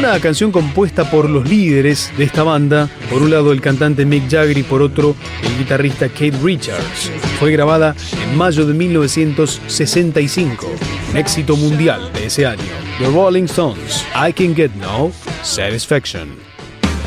Una canción compuesta por los líderes de esta banda, por un lado el cantante Mick Jagger y por otro el guitarrista Keith Richards. Fue grabada en mayo de 1965, un éxito mundial de ese año. The Rolling Stones, I Can Get No Satisfaction.